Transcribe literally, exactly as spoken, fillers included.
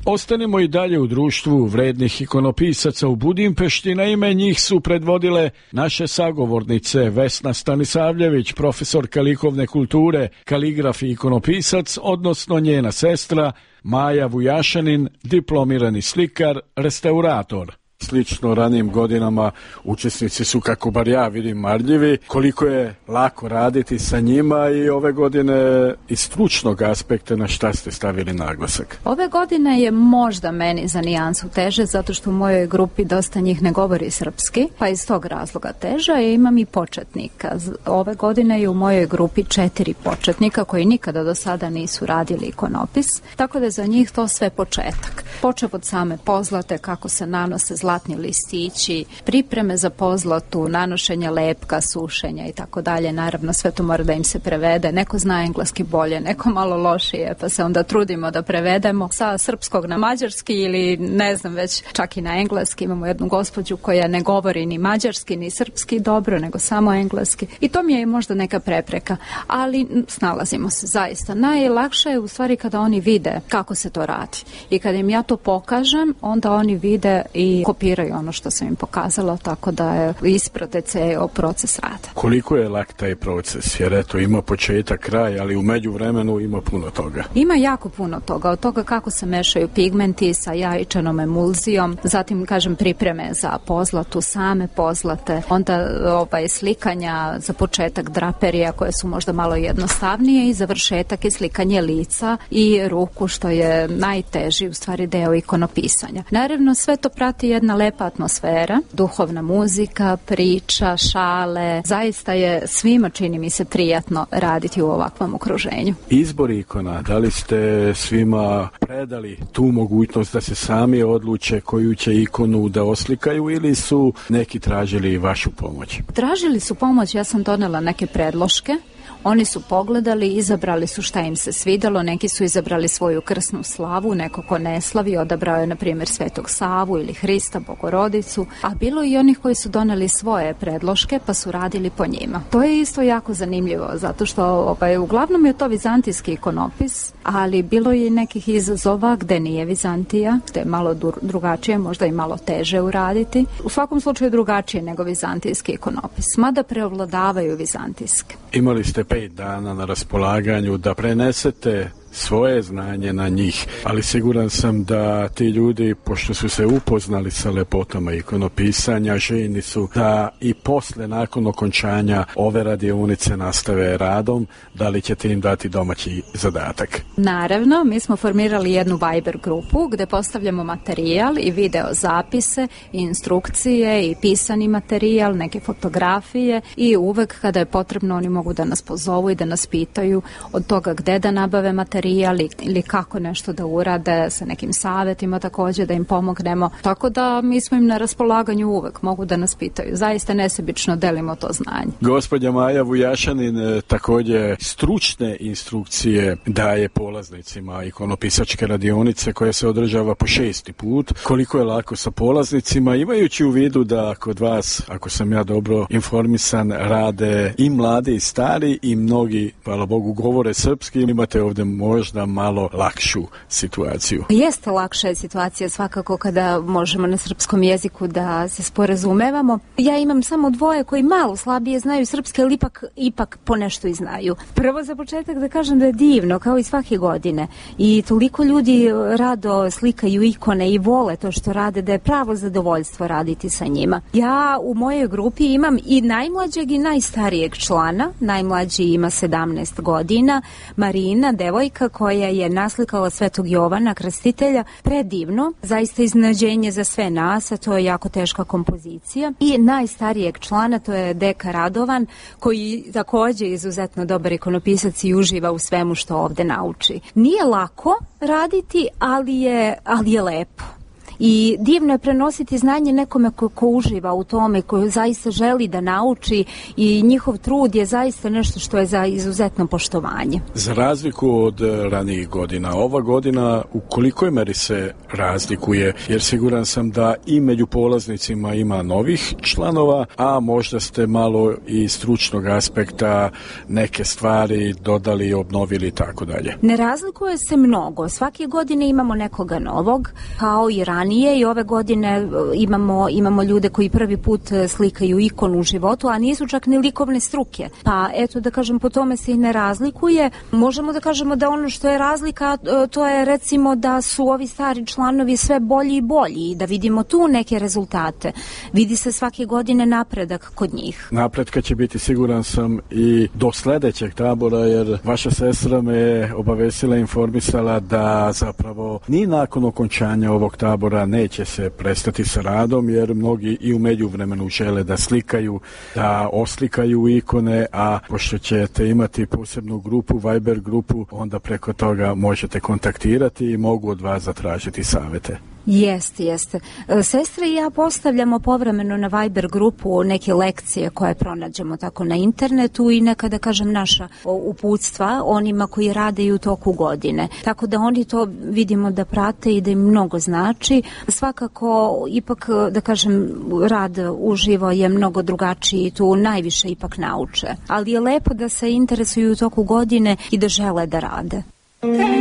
Ostanemo i dalje u društvu vrednih ikonopisaca u Budimpešti, na ime njih su predvodile naše sagovornice Vesna Stanisavljević, profesorka likovne kulture, kaligraf i ikonopisac, odnosno njena sestra Maja Vujašanin, diplomirani slikar, restaurator. Slično ranijim godinama učesnici su, kako bar ja vidim, marljivi. Koliko je lako raditi sa njima i ove godine iz stručnog aspekta na šta ste stavili naglasak? Ove godine je možda meni za nijansu teže, zato što u mojoj grupi dosta njih ne govori srpski, pa iz tog razloga teže. Ja imam i početnika. Ove godine je u mojoj grupi četiri početnika koji nikada do sada nisu radili ikonopis, tako da je za njih to sve početak. Počev od same pozlate, kako se nanose zlatni listići, pripreme za pozlatu, nanošenja lepka, sušenja i tako dalje. Naravno, sve to mora da im se prevede. Neko zna engleski bolje, neko malo lošije, pa se onda trudimo da prevedemo sa srpskog na mađarski ili ne znam već čak i na engleski. Imamo jednu gospođu koja ne govori ni mađarski ni srpski dobro, nego samo engleski. I to mi je možda neka prepreka, ali snalazimo se zaista. Najlakše je u stvari kada oni vide kako se to radi. I kada im ja to pokažem, onda oni vide i kopiraju ono što sam im pokazala, tako da je isprate ceo proces rada. Koliko je lak taj proces? Jer eto, ima početak, kraj, ali u međuvremenu ima puno toga. Ima jako puno toga. Od toga kako se mešaju pigmenti sa jajčanom emulzijom, zatim, kažem, pripreme za pozlatu, same pozlate, onda ovaj, slikanja za početak draperija koje su možda malo jednostavnije i završetak je slikanje lica i ruku, što je najteži u stvari deo ikonopisanja. Naravno, sve to prati jedna lepa atmosfera, duhovna muzika, priča, šale. Zaista je svima, čini mi se, prijatno raditi u ovakvom okruženju. Izbor ikona, da li ste svima predali tu mogućnost da se sami odluče koju će ikonu da oslikaju ili su neki tražili vašu pomoć? Tražili su pomoć, ja sam donela neke predloške. Oni su pogledali, izabrali su šta im se svidalo, neki su izabrali svoju krsnu slavu, neko ko ne slavi, odabrao je, na primjer, Svetog Savu ili Hrista, Bogorodicu, a bilo i onih koji su doneli svoje predloške pa su radili po njima. To je isto jako zanimljivo, zato što ovaj, uglavnom je to vizantijski ikonopis, ali bilo je i nekih izazova gde nije Vizantija, gde je malo drugačije, možda i malo teže uraditi. U svakom slučaju drugačije nego vizantijski ikonopis, mada preovladavaju vizantijske. Imali ste pet dana na raspolaganju da prenesete svoje znanje na njih, ali siguran sam da ti ljudi, pošto su se upoznali sa lepotama ikonopisanja, željni su da i posle, nakon okončanja ove radionice, nastave radom. Da li ćete im dati domaći zadatak? Naravno, mi smo formirali jednu Viber grupu gde postavljamo materijal i video zapise, i instrukcije i pisani materijal, neke fotografije i uvek kada je potrebno oni mogu da nas pozovu i da nas pitaju od toga gde da nabave materijal ili kako nešto da urade, sa nekim savjetima također da im pomognemo. Tako da mi smo im na raspolaganju uvek, mogu da nas pitaju. Zaista nesebično delimo to znanje. Gospođa Maja Vujašanin također stručne instrukcije daje polaznicima ikonopisačke radionice koja se održava po šesti put. Koliko je lako sa polaznicima, imajući u vidu da kod vas, ako sam ja dobro informisan, rade i mladi i stari i mnogi, hvala Bogu, govore srpski. Imate ovdje možda malo lakšu situaciju. Jeste lakša situacija svakako kada možemo na srpskom jeziku da se sporazumevamo. Ja imam samo dvoje koji malo slabije znaju srpski, ali ipak, ipak ponešto i znaju. Prvo za početak da kažem da je divno, kao i svake godine. I toliko ljudi rado slikaju ikone i vole to što rade, da je pravo zadovoljstvo raditi sa njima. Ja u mojoj grupi imam i najmlađeg i najstarijeg člana. Najmlađi ima sedamnaest godina, Marina, devojka koja je naslikala Svetog Jovana, krstitelja, predivno, zaista iznenađenje za sve nas, a to je jako teška kompozicija. I najstarijeg člana, to je Deka Radovan, koji također je izuzetno dobar ikonopisac i uživa u svemu što ovde nauči. Nije lako raditi, ali je, ali je lepo. i divno je prenositi znanje nekome ko, ko uživa u tome, ko zaista želi da nauči i njihov trud je zaista nešto što je za izuzetno poštovanje. Za razliku od ranijih godina, ova godina u kolikoj meri se razlikuje, jer siguran sam da i među polaznicima ima novih članova, a možda ste malo i stručnog aspekta neke stvari dodali, obnovili i tako dalje. Ne razlikuje se mnogo. Svake godine imamo nekoga novog, kao i ranije, i ove godine imamo, imamo ljude koji prvi put slikaju ikonu u životu, a nisu čak ni likovne struke. Pa eto da kažem, po tome se i ne razlikuje. Možemo da kažemo da ono što je razlika, to je recimo da su ovi stari članovi sve bolji i bolji i da vidimo tu neke rezultate. Vidi se svake godine napredak kod njih. Napretka će biti, siguran sam, i do sledećeg tabora, jer vaša sestra me je obavestila, informisala da zapravo ni nakon okončanja ovog tabora neće se prestati sa radom, jer mnogi i u međuvremenu žele da slikaju, da oslikaju ikone, a pošto ćete imati posebnu grupu, Viber grupu, onda preko toga možete kontaktirati i mogu od vas zatražiti savete. Jeste, jeste. Sestra i ja postavljamo povremeno na Viber grupu neke lekcije koje pronađemo tako na internetu i neka, da kažem, naša uputstva onima koji rade i u toku godine. Tako da oni to vidimo da prate i da im mnogo znači. Svakako, ipak, da kažem, rad uživo je mnogo drugačiji i tu najviše ipak nauče. Ali je lepo da se interesuju u toku godine i da žele da rade.